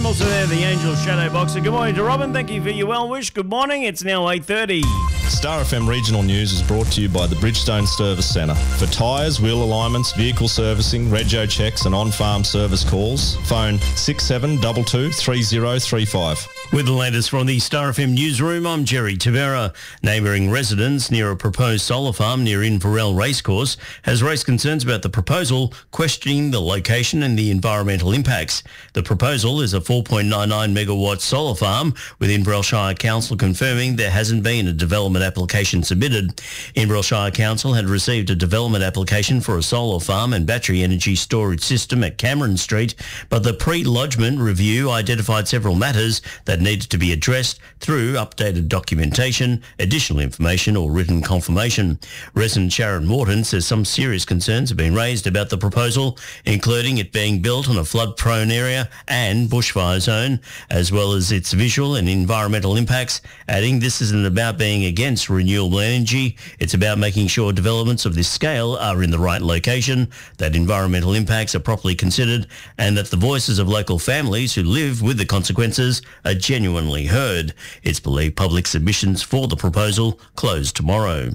Also there, the Angel Shadow Boxer. Good morning to Robin. Thank you for your well wish. Good morning. It's now 8:30. Star FM Regional News is brought to you by the Bridgestone Service Centre. For tyres, wheel alignments, vehicle servicing, rego checks and on-farm service calls, phone 6722 3035. With the latest from the Star FM newsroom, I'm Jerry Tavera. Neighbouring residents near a proposed solar farm near Inverell Racecourse has raised concerns about the proposal, questioning the location and the environmental impacts. The proposal is a 4.99 megawatt solar farm, with Inverell Shire Council confirming there hasn't been a development application submitted. Inverell Shire Council had received a development application for a solar farm and battery energy storage system at Cameron Street, but the pre-lodgement review identified several matters that needed to be addressed through updated documentation, additional information or written confirmation. Resident Sharon Morton says some serious concerns have been raised about the proposal, including it being built on a flood-prone area and bushfire zone, as well as its visual and environmental impacts, adding this isn't about being against renewable energy, it's about making sure developments of this scale are in the right location, that environmental impacts are properly considered, and that the voices of local families who live with the consequences are genuinely heard. It's believed public submissions for the proposal close tomorrow.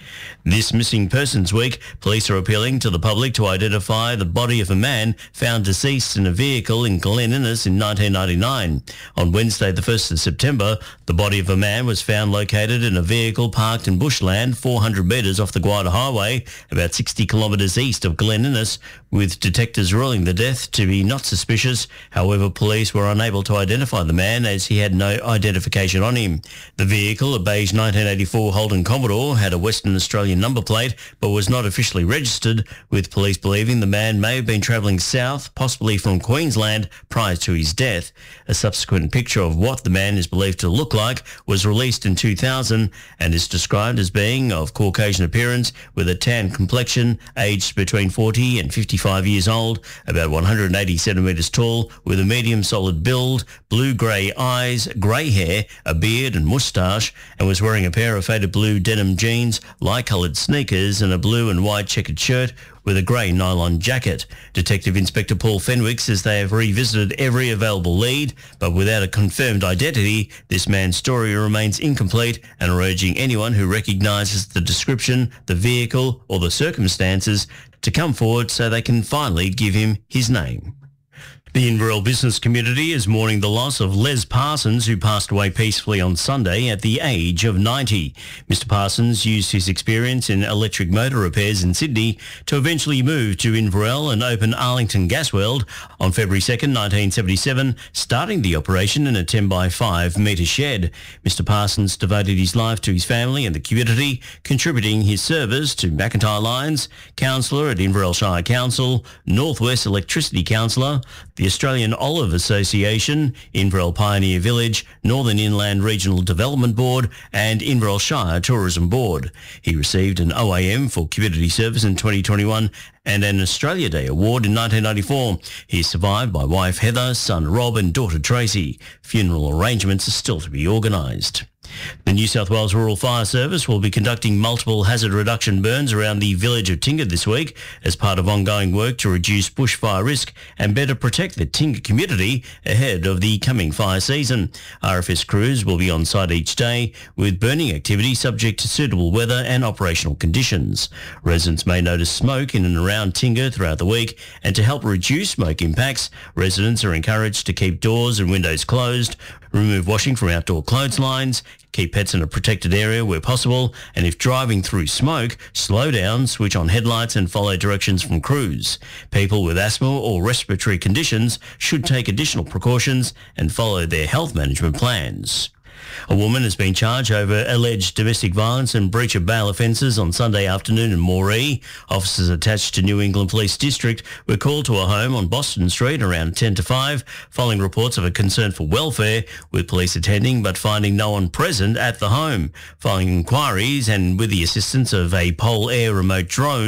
This Missing Persons Week, police are appealing to the public to identify the body of a man found deceased in a vehicle in Glen Innes in 1999. On Wednesday, the 1st of September, the body of a man was found located in a vehicle parked in bushland 400 metres off the Guada Highway, about 60 kilometres east of Glen Innes, with detectives ruling the death to be not suspicious. However, police were unable to identify the man as he had no identification on him. The vehicle, a beige 1984 Holden Commodore, had a Western Australian number plate but was not officially registered, with police believing the man may have been travelling south, possibly from Queensland, prior to his death. A subsequent picture of what the man is believed to look like was released in 2000 and is described as being of Caucasian appearance, with a tan complexion, aged between 40 and 55 years old, about 180 centimetres tall, with a medium solid build, blue-grey eyes, grey hair, a beard and moustache, and was wearing a pair of faded blue denim jeans, light-coloured sneakers and a blue and white checkered shirt with a grey nylon jacket. Detective Inspector Paul Fenwick says they have revisited every available lead, but without a confirmed identity, this man's story remains incomplete, and are urging anyone who recognises the description, the vehicle or the circumstances to come forward so they can finally give him his name. The Inverell business community is mourning the loss of Les Parsons, who passed away peacefully on Sunday at the age of 90. Mr. Parsons used his experience in electric motor repairs in Sydney to eventually move to Inverell and open Arlington Gasworld on February 2nd, 1977, starting the operation in a 10 by 5 metre shed. Mr. Parsons devoted his life to his family and the community, contributing his service to McIntyre Lines, councillor at Inverell Shire Council, Northwest Electricity Councillor, the Australian Olive Association, Inverell Pioneer Village, Northern Inland Regional Development Board and Inverell Shire Tourism Board. He received an OAM for community service in 2021 and an Australia Day Award in 1994. He is survived by wife Heather, son Rob and daughter Tracy. Funeral arrangements are still to be organised. The New South Wales Rural Fire Service will be conducting multiple hazard reduction burns around the village of Tingha this week as part of ongoing work to reduce bushfire risk and better protect the Tingha community ahead of the coming fire season. RFS crews will be on site each day, with burning activity subject to suitable weather and operational conditions. Residents may notice smoke in and around Tingha throughout the week, and to help reduce smoke impacts, residents are encouraged to keep doors and windows closed, remove washing from outdoor clotheslines, keep pets in a protected area where possible, and if driving through smoke, slow down, switch on headlights and follow directions from crews. People with asthma or respiratory conditions should take additional precautions and follow their health management plans. A woman has been charged over alleged domestic violence and breach of bail offences on Sunday afternoon in Moree. Officers attached to New England Police District were called to a home on Boston Street around 10 to 5, following reports of a concern for welfare, with police attending but finding no one present at the home. Following inquiries and with the assistance of a Pole Air remote drone,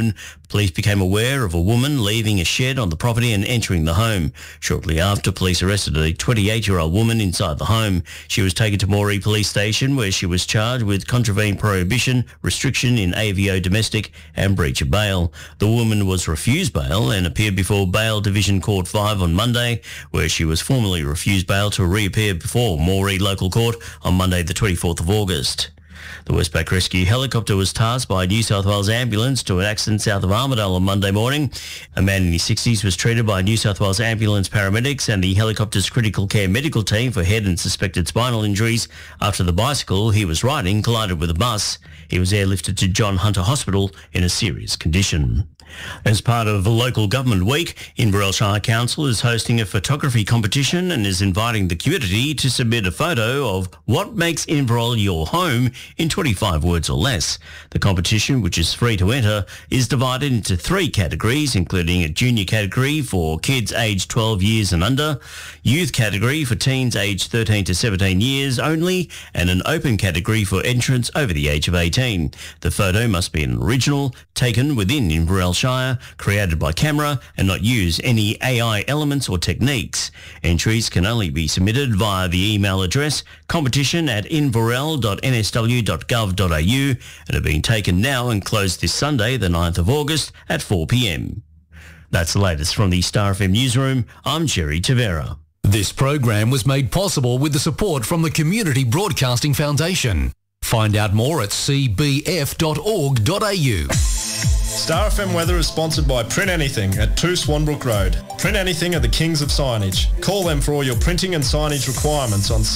Police became aware of a woman leaving a shed on the property and entering the home. Shortly after, police arrested a 28-year-old woman inside the home. She was taken to Moree Police Station, where she was charged with contravened prohibition, restriction in AVO domestic and breach of bail. The woman was refused bail and appeared before Bail Division Court 5 on Monday, where she was formally refused bail to reappear before Moree Local Court on Monday the 24th of August. The Westpac Rescue helicopter was tasked by a New South Wales ambulance to an accident south of Armidale on Monday morning. A man in his 60s was treated by New South Wales ambulance paramedics and the helicopter's critical care medical team for head and suspected spinal injuries after the bicycle he was riding collided with a bus. He was airlifted to John Hunter Hospital in a serious condition. As part of Local Government Week, Inverell Shire Council is hosting a photography competition and is inviting the community to submit a photo of what makes Inverell your home in 25 words or less. The competition, which is free to enter, is divided into 3 categories, including a junior category for kids aged 12 years and under, youth category for teens aged 13 to 17 years only, and an open category for entrants over the age of 18. The photo must be an original, taken within Inverell Shire, created by camera, and not use any AI elements or techniques. Entries can only be submitted via the email address competition@inverell.nsw.gov.au and are being taken now and closed this Sunday, the 9th of August at 4 p.m. That's the latest from the Star FM newsroom. I'm Jerry Tavera. This program was made possible with the support from the Community Broadcasting Foundation. Find out more at cbf.org.au. Star FM weather is sponsored by Print Anything at 2 Swanbrook Road. Print Anything are the kings of signage. Call them for all your printing and signage requirements on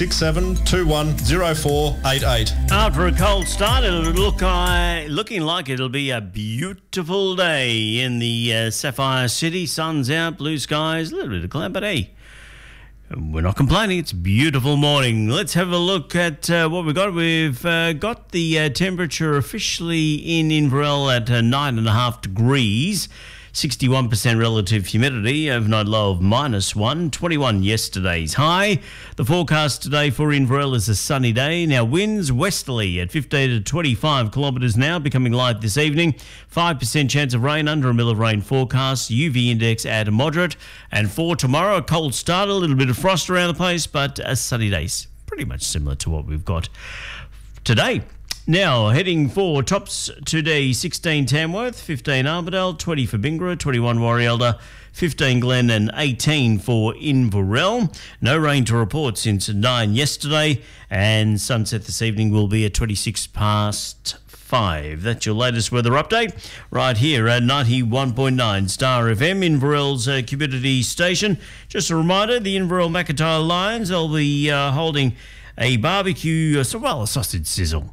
67210488. After a cold start, it'll looking like it'll be a beautiful day in the Sapphire City. Sun's out, blue skies, a little bit of cloud, but hey, we're not complaining. It's a beautiful morning. Let's have a look at what we've got. We've got the temperature officially in Inverell at 9.5 degrees. 61% relative humidity, overnight low of -1, 21 yesterday's high. The forecast today for Inverell is a sunny day. Now winds westerly at 15 to 25 kilometres now, becoming light this evening. 5% chance of rain, under a mil of rain forecast. UV index at moderate. And for tomorrow, a cold start, a little bit of frost around the place, but a sunny day. Pretty much similar to what we've got today. Now, heading for tops today, 16 Tamworth, 15 Armidale, 20 for Bingara, 21 Warrielda, 15 Glen and 18 for Inverell. No rain to report since 9 yesterday, and sunset this evening will be at 26 past 5. That's your latest weather update right here at 91.9 Star FM, Inverell's community station. Just a reminder, the Inverell McIntyre Lions, they'll be holding a barbecue, a sausage sizzle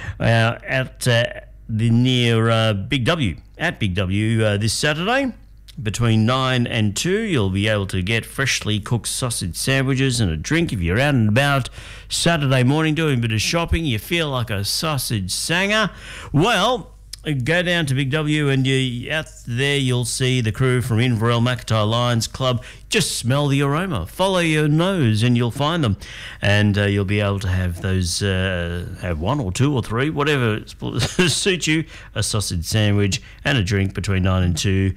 at near Big W, at Big W this Saturday. Between 9 and 2, you'll be able to get freshly cooked sausage sandwiches and a drink. If you're out and about Saturday morning doing a bit of shopping, you feel like a sausage sanger, well, go down to Big W and out there you'll see the crew from Inverell McIntyre Lions Club. Just smell the aroma. Follow your nose and you'll find them. And you'll be able to have those, have 1 or 2 or 3, whatever suits you, a sausage sandwich and a drink between 9 and 2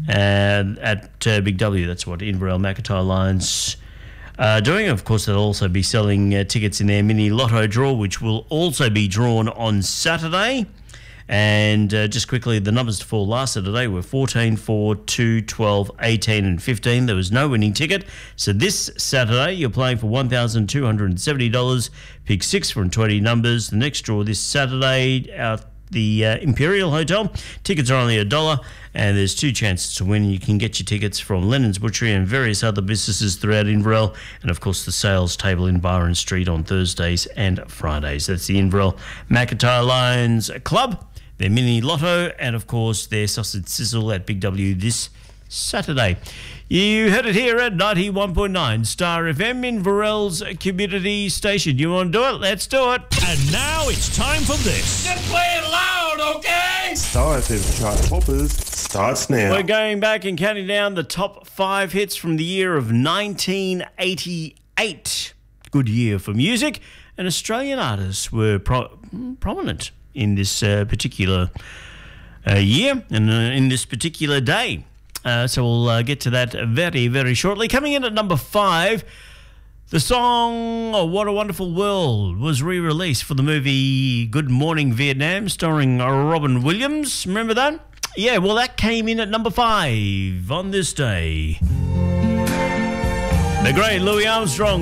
at Big W. That's what Inverell McIntyre Lions doing. Of course, they'll also be selling tickets in their mini lotto draw, which will also be drawn on Saturday. And just quickly, the numbers to fall last Saturday were 14, 4, 2, 12, 18 and 15. There was no winning ticket. So this Saturday, you're playing for $1,270. Pick 6 from 20 numbers. The next draw this Saturday out the Imperial Hotel. Tickets are only $1, and there's 2 chances to win. You can get your tickets from Lennon's Butchery and various other businesses throughout Inverell, and of course the sales table in Byron Street on Thursdays and Fridays. That's the Inverell McIntyre Lions Club, their mini lotto, and of course their sausage sizzle at Big W this Saturday. You heard it here at 91.9 Star FM, Inverell's community station. You want to do it? Let's do it. And now it's time for this. Just play it loud, okay? Star FM Chart Toppers starts now. We're going back and counting down the top 5 hits from the year of 1988. Good year for music, and Australian artists were prominent in this particular year and in this particular day. So we'll get to that very, very shortly. Coming in at number 5, the song "Oh, What a Wonderful World" was re-released for the movie Good Morning Vietnam, starring Robin Williams. Remember that? Yeah, well, that came in at number 5 on this day. The great Louis Armstrong.